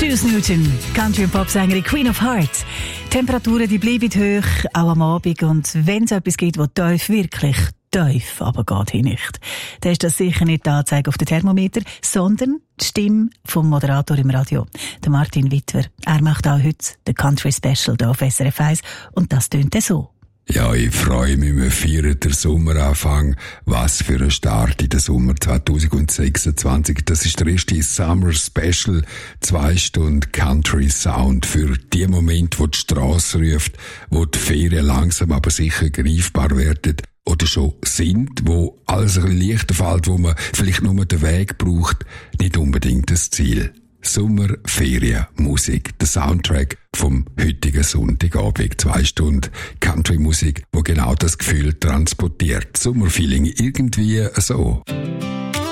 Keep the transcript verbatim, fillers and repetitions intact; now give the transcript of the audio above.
Juice Newton, Country- und Popsängerin, Queen of Hearts. Die Temperaturen die bleiben hoch, auch am Abend. Und wenn es etwas gibt, das tief, wirklich tief, aber geht hier nicht, dann ist das sicher nicht die Anzeige auf den Thermometer, sondern die Stimme vom Moderator im Radio, der Martin Wittwer. Er macht auch heute den Country Special hier auf S R F eins und das tönt so. Ja, ich freue mich, wir feiern den Sommeranfang. Was für ein Start in den Sommer zwanzig sechsundzwanzig. Das ist der erste Summer Special. Zwei Stunden Country Sound für die Momente, wo die Strasse ruft, wo die Ferien langsam aber sicher greifbar werden. Oder schon sind, wo alles ein bisschen leichter fällt, wo man vielleicht nur den Weg braucht, nicht unbedingt das Ziel. Sommer, Ferien, Musik, der Soundtrack vom heutigen Sonntagabend. Zwei Stunden Country-Musik, wo genau das Gefühl transportiert. Sommerfeeling irgendwie so.